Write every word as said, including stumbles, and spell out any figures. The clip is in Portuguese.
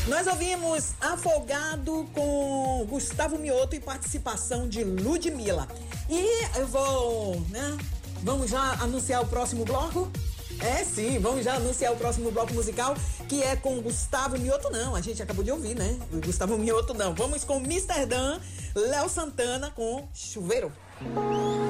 Nós ouvimos Afogado com Gustavo Mioto e participação de Ludmilla. E eu vou, né? Vamos já anunciar o próximo bloco? É, sim, vamos já anunciar o próximo bloco musical, que é com Gustavo Mioto, não, a gente acabou de ouvir, né? O Gustavo Mioto, não. Vamos com mister Dan, Léo Santana com Chuveiro.